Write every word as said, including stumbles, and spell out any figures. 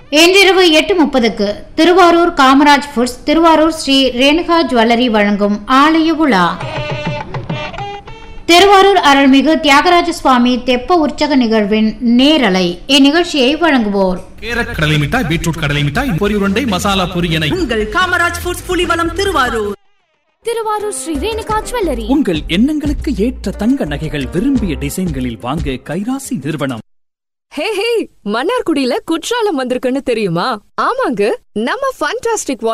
இன்றிரவு எட்டு முப்பதுக்கு திருவாரூர் காமராஜ் ஃபுட்ஸ், திருவாரூர் ஸ்ரீ ரேணுகா ஜுவல்லரி வழங்கும் ஆலய உலா. திருவாரூர் அருள்மிகு தியாகராஜ சுவாமி தெப்ப உற்சக நிகழ்வின் நேரலை. இந்நிகழ்ச்சியை வழங்குவோர் கேரட் கடலை மிட்டாய், பீட்ரூட் கடலை மிட்டாய், பொரி உருண்டை, மசாலா பொரி என உங்கள் காமராஜ் ஃபுட்ஸ் புலிவலம் திருவாரூர். திருவாரூர் ஸ்ரீ ரேணுகா ஜுவல்லரி. உங்கள் எண்ணங்களுக்கு ஏற்ற தங்க நகைகள் விரும்பிய டிசைன்களில் வாங்க கைராசி நிறுவனம். ஹே ஹே, மன்னார்குடியில குற்றாலம் வந்திருக்குன்னு தெரியுமா? ஆமாங்க, நம்ம ஃபண்டாஸ்டிக்